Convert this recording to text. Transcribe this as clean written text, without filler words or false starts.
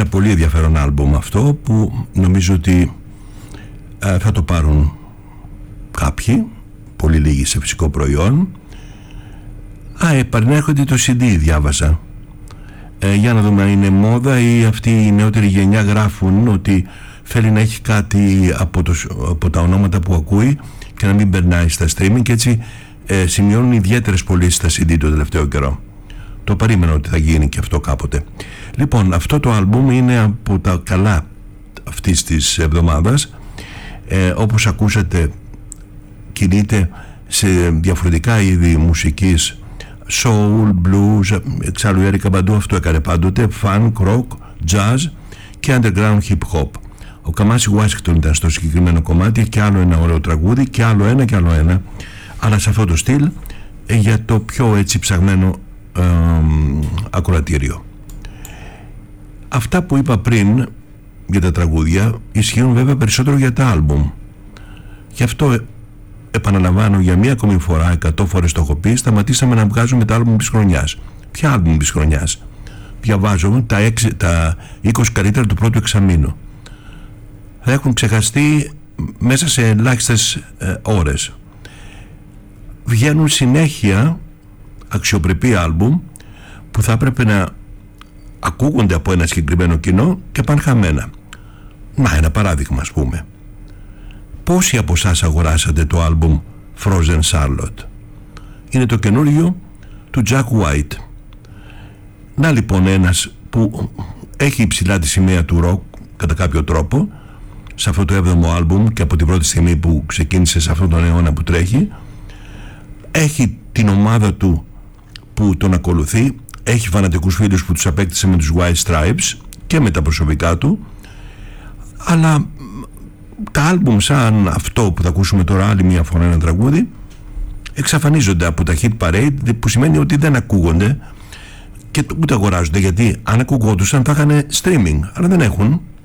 πολύ ενδιαφέρον άλμπουμ αυτό, που νομίζω ότι θα το πάρουν κάποιοι, πολύ λίγοι σε φυσικό προϊόν. Επανέρχονται το CD, διάβαζα. Για να δούμε αν είναι μόδα ή αυτή η νεότερη γενιά γράφουν ότι θέλει να έχει κάτι από τα ονόματα που ακούει και να μην περνάει στα streaming, και έτσι σημειώνουν ιδιαίτερες πωλήσεις στα CD το τελευταίο καιρό. Το περίμενα ότι θα γίνει και αυτό κάποτε. Λοιπόν, αυτό το άλμπουμ είναι από τα καλά αυτής της εβδομάδας. Όπως ακούσατε, κινείται σε διαφορετικά είδη μουσικής, soul, blues, εξάλλου η Έρικα Μπαντού αυτό έκανε πάντοτε, funk, rock, jazz και underground hip hop. Ο Καμάσι Ουάσιγκτον ήταν στο συγκεκριμένο κομμάτι, και άλλο ένα ωραίο τραγούδι, και άλλο ένα και άλλο ένα, αλλά σε αυτό το στυλ, για το πιο έτσι ψαγμένο ακροατήριο. Αυτά που είπα πριν για τα τραγούδια ισχύουν βέβαια περισσότερο για τα άλμπουμ. Γι' αυτό επαναλαμβάνω για μία ακόμη φορά, 100 φορές το έχω πει, σταματήσαμε να βγάζουμε τα άλμπουμ της χρονιάς. Ποια άλμπουμ της χρονιάς? Διαβάζω τα 20 καλύτερα του πρώτου εξαμήνου. Θα έχουν ξεχαστεί μέσα σε ελάχιστες ώρες. Βγαίνουν συνέχεια αξιοπρεπή άλμπουμ που θα έπρεπε να ακούγονται από ένα συγκεκριμένο κοινό και πάνε χαμένα. Να, ένα παράδειγμα, ας πούμε. Πόσοι από εσάς αγοράσατε το άλμπουμ Frozen Charlotte? Είναι το καινούριο του Jack White. Να λοιπόν ένας που έχει υψηλά τη σημαία του ροκ κατά κάποιο τρόπο σε αυτό το 7ο άλμπουμ, και από την πρώτη στιγμή που ξεκίνησε σε αυτόν τον αιώνα που τρέχει, έχει την ομάδα του που τον ακολουθεί, έχει φανατικούς φίλους που τους απέκτησε με τους White Stripes και με τα προσωπικά του, αλλά τα άλμπουμ σαν αυτό που θα ακούσουμε τώρα, άλλη μία φορά ένα τραγούδι, εξαφανίζονται από τα hit parade, που σημαίνει ότι δεν ακούγονται και ούτε αγοράζονται, γιατί αν ακούγοντουσαν θα είχαν streaming, αλλά δεν έχουν.